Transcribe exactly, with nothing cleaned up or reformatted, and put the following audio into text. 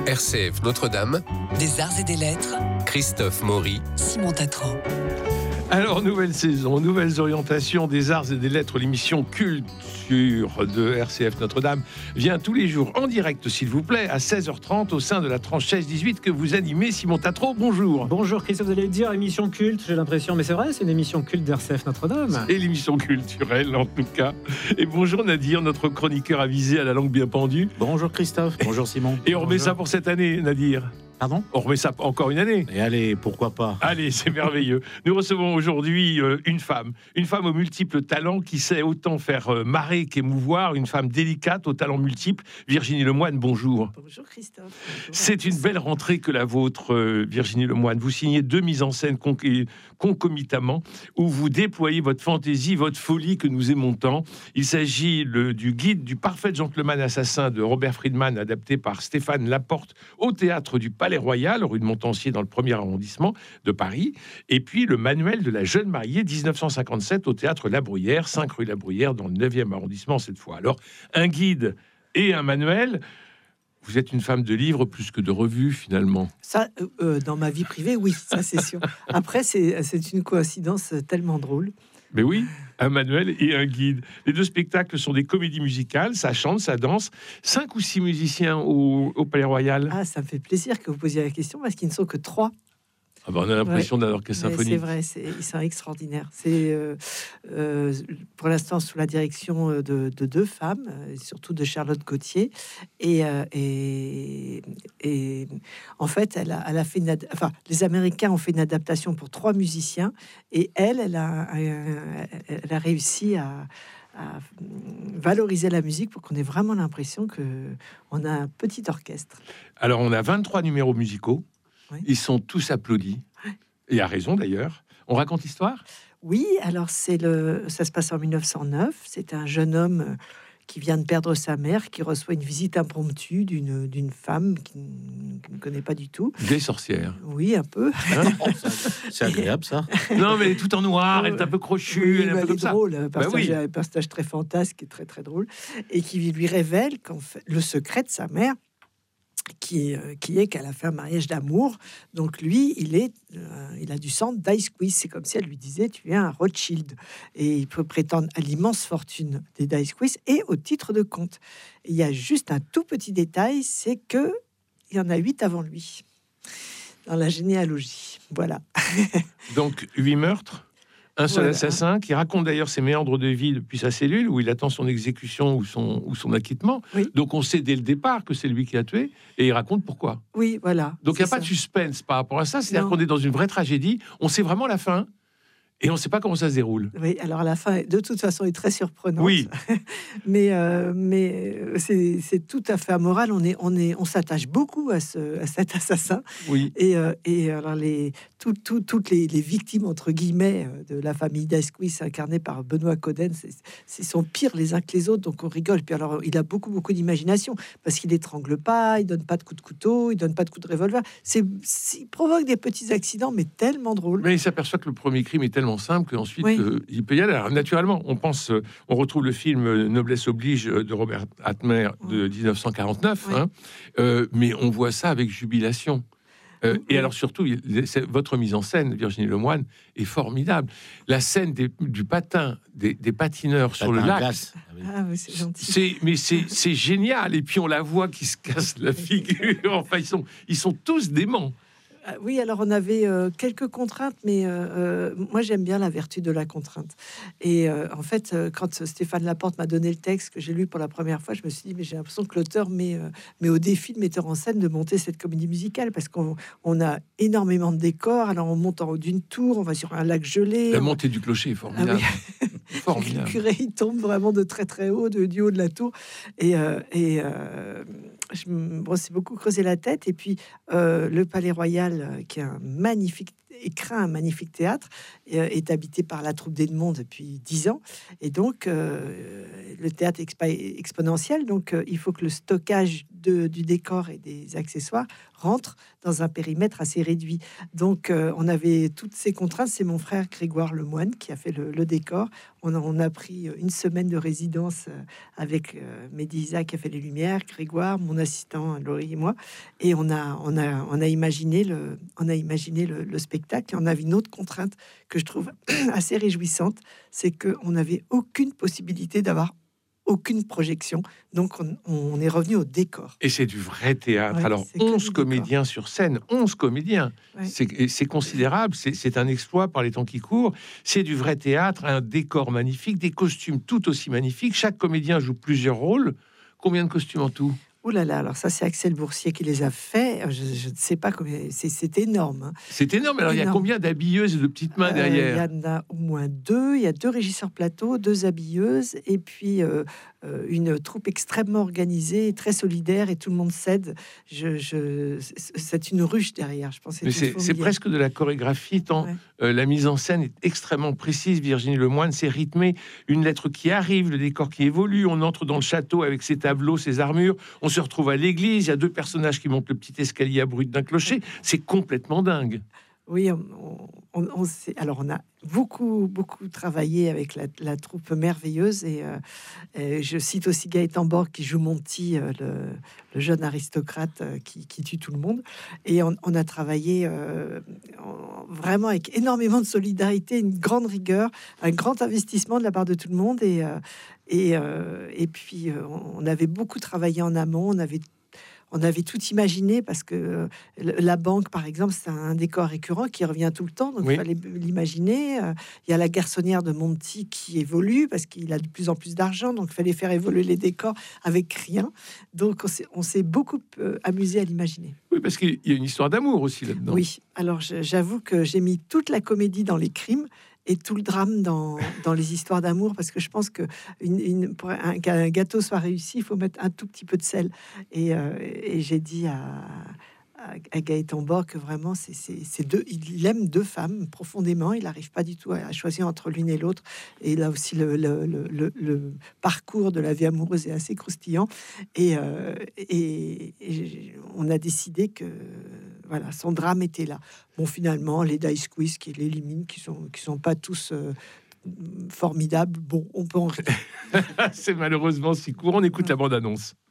R C F Notre-Dame, Des arts et des lettres, Christophe Maury, Simon Tatro. Alors, nouvelle saison, nouvelles orientations des arts et des lettres, l'émission Culture de R C F Notre-Dame vient tous les jours en direct, s'il vous plaît, à seize heures trente au sein de la tranche seize dix-huit que vous animez. Simon Tatro, bonjour. Bonjour Christophe, vous allez dire émission culte, j'ai l'impression, mais c'est vrai, c'est une émission culte d'R C F Notre-Dame. Et l'émission culturelle, en tout cas. Et bonjour Nadir, notre chroniqueur avisé à la langue bien pendue. Bonjour Christophe, bonjour Simon. Et on remet Bonjour. ça pour cette année, Nadir. Pardon ? On remet ça encore une année. Et allez, pourquoi pas ? Allez, c'est merveilleux. Nous recevons aujourd'hui euh, une femme, une femme aux multiples talents qui sait autant faire euh, marrer qu'émouvoir, une femme délicate aux talents multiples. Virginie Lemoine, bonjour. Bonjour Christophe. Bonjour C'est une belle rentrée que la vôtre, euh, Virginie Lemoine. Vous signez deux mises en scène con- concomitamment où vous déployez votre fantaisie, votre folie que nous aimons tant. Il s'agit le, du guide du parfait gentleman assassin de Robert Friedman, adapté par Stéphane Laporte au théâtre du Palais Royal, rue de Montpensier, dans le premier arrondissement de Paris. Et puis le manuel de la jeune mariée, dix-neuf cent cinquante-sept, au théâtre La Bruyère, cinq rue La Bruyère, dans le neuvième arrondissement cette fois. Alors, un guide et un manuel. Vous êtes une femme de livres plus que de revues, finalement. Ça, euh, euh, dans ma vie privée, oui, ça c'est sûr. Après, c'est, c'est une coïncidence tellement drôle. Mais oui, un manuel et un guide. Les deux spectacles sont des comédies musicales, ça chante, ça danse. Cinq ou six musiciens au, au Palais Royal. Ah, ça me fait plaisir que vous posiez la question parce qu'ils ne sont que trois. Ah ben on a l'impression d'un orchestre Mais symphonique. c'est vrai, c'est, ils sont extraordinaires. C'est euh, euh, pour l'instant sous la direction de, de deux femmes, euh, surtout de Charlotte Gauthier. Et, euh, et, et en fait, elle a, elle a fait une ad... enfin, les Américains ont fait une adaptation pour trois musiciens. Et elle, elle a, elle a réussi à, à valoriser la musique pour qu'on ait vraiment l'impression qu'on a un petit orchestre. Alors on a vingt-trois numéros musicaux. Oui. Ils sont tous applaudis. Et à raison d'ailleurs. On raconte l'histoire ? Oui, alors c'est le, ça se passe en mille neuf cent neuf. C'est un jeune homme qui vient de perdre sa mère, qui reçoit une visite impromptue d'une, d'une femme qu'il ne connaît pas du tout. Des sorcières. Oui, un peu. Hein ? C'est agréable ça. Non, mais tout en noir, elle est un peu crochue, Oui, elle est un mais peu elle comme est ça. drôle, un personnage, oui. un personnage très fantasque et très très drôle, et qui lui révèle qu'en fait, le secret de sa mère, qui, euh, qui est qu'elle a fait un mariage d'amour. Donc lui, il est, euh, il a du sang d'Icequiz. C'est comme si elle lui disait, tu es un Rothschild, et il peut prétendre à l'immense fortune des d'Icequiz et au titre de comte. Et il y a juste un tout petit détail, c'est que il y en a huit avant lui dans la généalogie. Voilà. Donc, huit meurtres, un seul Voilà. assassin qui raconte d'ailleurs ses méandres de vie depuis sa cellule où il attend son exécution ou son, ou son acquittement. Oui. Donc, on sait dès le départ que c'est lui qui a tué et il raconte pourquoi. Oui, voilà. Donc, il n'y a C'est pas ça. de suspense par rapport à ça. C'est-à-dire Non. qu'on est dans une vraie tragédie. On sait vraiment la fin et on ne sait pas comment ça se déroule. Oui, alors la fin, de toute façon, est très surprenante. Oui. mais euh, mais c'est, c'est tout à fait amoral. On est, on est, on s'attache beaucoup à, ce, à cet assassin. Oui. Et, euh, et alors les, tout, tout, toutes les, les victimes entre guillemets de la famille d'Asquith, incarnée par Benoît Coden, c'est, c'est sont pires les uns que les autres. Donc on rigole. Puis alors il a beaucoup beaucoup d'imagination parce qu'il étrangle pas, il donne pas de coups de couteau, il donne pas de coups de revolver. C'est, c'est il provoque des petits accidents, mais tellement drôle. Mais il s'aperçoit que le premier crime est tellement simple qu'ensuite Oui. euh, il peut y aller. Alors, naturellement, on pense, euh, on retrouve le film euh, Noblesse oblige euh, de Robert Atmer de dix-neuf cent quarante-neuf, Oui. hein, euh, mais on voit ça avec jubilation. Euh, Oui. Et alors surtout, il- c'est- votre mise en scène, Virginie Lemoine, est formidable. La scène des- du patin, des, des patineurs sur le Patin à lac, glace. Ah oui. Ah oui, c'est gentil. c'est, mais c'est, c'est génial. Et puis on la voit qui se casse la figure. Enfin, ils sont, ils sont tous déments. Ah oui, alors on avait euh, quelques contraintes, mais euh, euh, moi j'aime bien la vertu de la contrainte. Et euh, en fait, euh, quand Stéphane Laporte m'a donné le texte que j'ai lu pour la première fois, je me suis dit, mais j'ai l'impression que l'auteur met, euh, met au défi le metteur en scène de monter cette comédie musicale, parce qu'on on a énormément de décors. Alors on monte en haut d'une tour, on va sur un lac gelé. La on- montée du clocher est Ah formidable. oui. Formidable. Le curé, il tombe vraiment de très très haut, de, du haut de la tour. Et, euh, et euh, je me bon, c'est beaucoup creusé la tête. Et puis, euh, le Palais Royal, euh, qui est un magnifique écrit un magnifique théâtre, euh, est habité par la troupe d'Edmond depuis dix ans. Et donc, euh, le théâtre est expa- exponentiel. Donc, euh, il faut que le stockage de, du décor et des accessoires rentre dans un périmètre assez réduit. Donc, euh, on avait toutes ces contraintes. C'est mon frère Grégoire Lemoine qui a fait le, le décor. On a, on a pris une semaine de résidence euh, avec euh, Mehdi Isaac qui a fait les lumières, Grégoire, mon assistant Laurie et moi. Et on a, on a, on a imaginé le, on a imaginé le, le spectacle. Et on avait une autre contrainte que je trouve assez réjouissante, c'est qu'on n'avait aucune possibilité d'avoir aucune projection. Donc, on, on est revenu au décor. Et c'est du vrai théâtre. Ouais, Alors, c'est que onze du comédiens sur scène, onze comédiens. Ouais. C'est, et c'est considérable, c'est, c'est un exploit par les temps qui courent. C'est du vrai théâtre, un décor magnifique, des costumes tout aussi magnifiques. Chaque comédien joue plusieurs rôles. Combien de costumes en tout? Ouh là là, alors ça, c'est Axel Boursier qui les a faits. Je, je ne sais pas combien, c'est, c'est énorme. Hein. C'est énorme. Alors, il y a Énorme. combien d'habilleuses et de petites mains Euh, derrière? Il y en a au moins deux. Il y a deux régisseurs plateau, deux habilleuses, et puis euh, euh, une troupe extrêmement organisée, très solidaire, et tout le monde cède. Je, je, c'est une ruche derrière. Je pense. Mais c'est, c'est presque de la chorégraphie, tant Ouais. euh, la mise en scène est extrêmement précise. Virginie Lemoine, c'est rythmé. Une lettre qui arrive, le décor qui évolue. On entre dans le château avec ses tableaux, ses armures. On se retrouve à l'église. Il y a deux personnages qui montent le petit escalier abrupt d'un clocher. C'est complètement dingue. Oui, on, on, on sait. Alors, on a beaucoup, beaucoup travaillé avec la, la troupe merveilleuse. Et, euh, et je cite aussi Gaëtan Borg qui joue Monty, euh, le, le jeune aristocrate euh, qui, qui tue tout le monde. Et on, on a travaillé euh, en- vraiment avec énormément de solidarité, une grande rigueur, un grand investissement de la part de tout le monde. Et, euh, et, euh, et puis, euh, on avait beaucoup travaillé en amont. On avait On avait tout imaginé parce que euh, la banque, par exemple, c'est un décor récurrent qui revient tout le temps, donc Oui. il fallait l'imaginer. Euh, Il y a la garçonnière de Monty qui évolue parce qu'il a de plus en plus d'argent, donc il fallait faire évoluer les décors avec rien. Donc on s'est, on s'est beaucoup euh, amusé à l'imaginer. Oui, parce qu'il y a une histoire d'amour aussi là-dedans. Oui, alors je- j'avoue que j'ai mis toute la comédie dans les crimes et tout le drame dans, dans les histoires d'amour, parce que je pense que une, une- pour un, qu'un gâteau soit réussi, il faut mettre un tout petit peu de sel. Et, euh, et j'ai dit à, à, à Gaëtan Borg que vraiment, c'est, c'est, c'est deux, il aime deux femmes profondément, il n'arrive pas du tout à, à choisir entre l'une et l'autre. Et là aussi, le, le, le, le- le parcours de la vie amoureuse est assez croustillant. Et, euh, et, et on a décidé que voilà, son drame était là. Bon, finalement, les Dice Quiz qui l'éliminent, qui sont, qui sont pas tous euh, formidables. Bon, on peut en rire. C'est malheureusement si court. On écoute la bande-annonce.